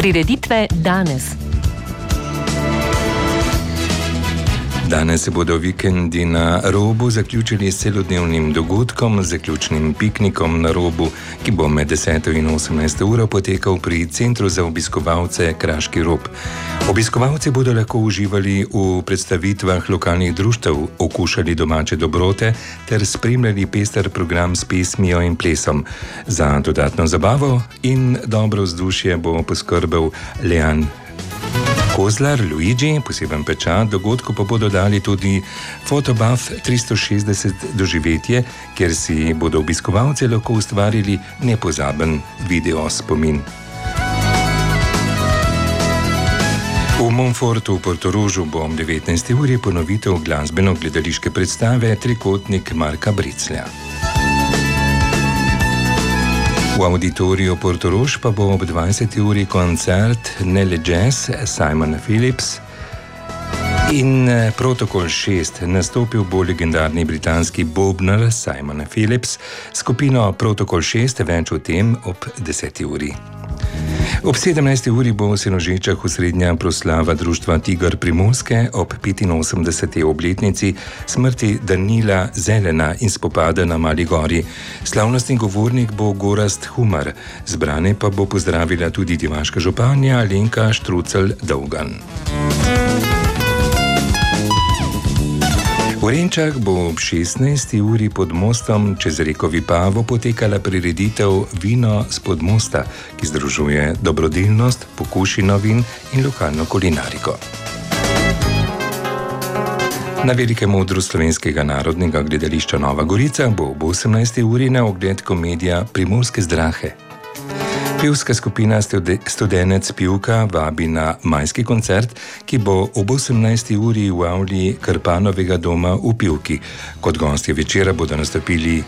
Prireditve danes. Danes se bodo vikendi na Robu zaključili s celodnevnim dogodkom, zaključnim piknikom na Robu, ki bo med 10. in 18. uro potekal pri Centru za obiskovalce Kraški Rob. Obiskovalci bodo lahko uživali v predstavitvah lokalnih društev, okušali domače dobrote ter spremljali pester program s pesmijo in plesom. Za dodatno zabavo in dobro vzdušje bo poskrbel Lejan Kozlar, Luigi, poseben pečat, dogodku pa bodo dali tudi Fotobuff 360 doživetje, kjer si bodo obiskovalci lahko ustvarili nepozaben video spomin. V Montfortu v Portorožu bo ob 19. uri ponovitev glasbeno-gledališke predstave Trikotnik Marka Briclja. V Auditoriju Portorož pa bo ob 20. uri koncert Nelly Jazz Simon Phillips in Protokol 6. Nastopil bo legendarni britanski bobnar Simon Phillips, skupino Protokol 6, več o tem ob 10. uri. Ob 17. uri bo v Senožečah osrednja proslava društva Tiger Primorske ob 85. obletnici smrti Danila Zelena in spopada na Mali gori. Slavnostni govornik bo Gorazd Humar, zbrane pa bo pozdravila tudi divaška županja Alenka Štrucelj-Dolgan. V Renčah bo ob 16. uri pod mostom čez reko Vipavo potekala prireditev Vino s podmosta, ki združuje dobrodelnost, pokušino vin in lokalno kulinariko. Na velikem odru Slovenskega narodnega gledališča Nova Gorica bo ob 18. uri na ogled komedija Primorske zdrahe. Pevska skupina Studenec Pivka vabi na majski koncert, ki bo ob 18. uri v avli Krpanovega doma v Pivki. Kot gostje večera bodo nastopili